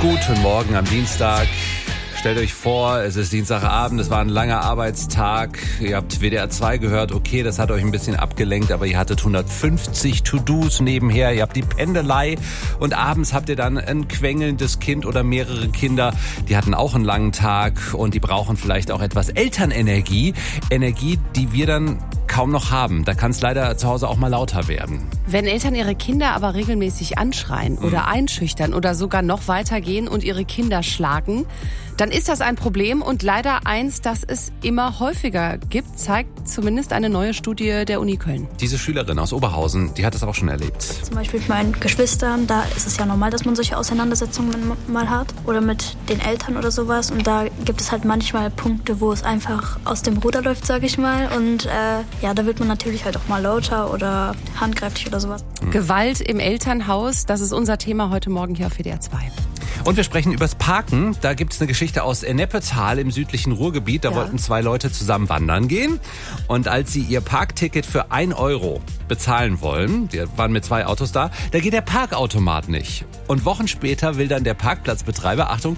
Guten Morgen am Dienstag. Stellt euch vor, es ist Dienstagabend, es war ein langer Arbeitstag. Ihr habt WDR 2 gehört, okay, das hat euch ein bisschen abgelenkt, aber ihr hattet 150 To-Dos nebenher. Ihr habt die Pendelei und abends habt ihr dann ein quengelndes Kind oder mehrere Kinder. Die hatten auch einen langen Tag und die brauchen vielleicht auch etwas Elternenergie. Energie, die wir dann kaum noch haben. Da kann es leider zu Hause auch mal lauter werden. Wenn Eltern ihre Kinder aber regelmäßig anschreien oder einschüchtern oder sogar noch weitergehen und ihre Kinder schlagen, dann ist das ein Problem und leider eins, das es immer häufiger gibt, zeigt zumindest eine neue Studie der Uni Köln. Diese Schülerin aus Oberhausen, die hat das auch schon erlebt. Zum Beispiel mit meinen Geschwistern, da ist es ja normal, dass man solche Auseinandersetzungen mal hat. Oder mit den Eltern oder sowas. Und da gibt es halt manchmal Punkte, wo es einfach aus dem Ruder läuft, sag ich mal. Und ja, da wird man natürlich halt auch mal lauter oder handgreiflich oder sowas. Gewalt im Elternhaus, das ist unser Thema heute Morgen hier auf WDR 2. Und wir sprechen übers Parken. Da gibt es eine Geschichte aus Ennepetal im südlichen Ruhrgebiet. Da wollten zwei Leute zusammen wandern gehen. Und als sie ihr Parkticket für 1 Euro bezahlen wollen, die waren mit 2 Autos da geht der Parkautomat nicht. Und Wochen später will dann der Parkplatzbetreiber, Achtung,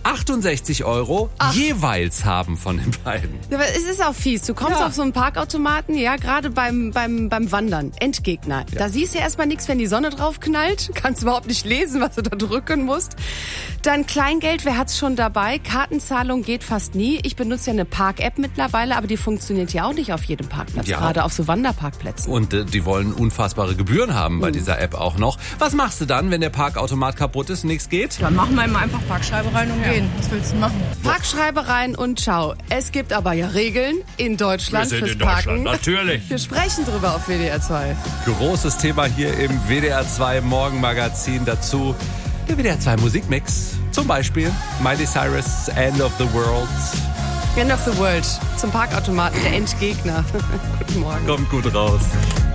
68 Euro jeweils haben von den beiden. Aber es ist auch fies. Du kommst auf so einen Parkautomaten, ja, gerade beim Wandern, Endgegner. Ja. Da siehst du erstmal nichts, wenn die Sonne drauf knallt. Kannst überhaupt nicht lesen, was du da drücken musst. Dann Kleingeld, wer hat's schon dabei? Kartenzahlung geht fast nie. Ich benutze ja eine Park-App mittlerweile, aber die funktioniert ja auch nicht auf jedem Parkplatz, gerade auf so Wanderparkplätzen. Und die wollen unfassbare Gebühren haben bei dieser App auch noch. Was machst du dann, wenn der Parkautomat kaputt ist und nichts geht? Dann machen wir immer einfach Parkscheibe rein und gehen. Was willst du machen? Parkscheibe rein und ciao. Es gibt aber ja Regeln in Deutschland fürs Parken. Natürlich. Wir sprechen drüber auf WDR 2. Großes Thema hier im WDR 2 Morgenmagazin. Dazu der WDR 2 Musikmix. Zum Beispiel Miley Cyrus, End of the World. End of the World. Zum Parkautomaten, der Endgegner. Guten Morgen. Kommt gut raus.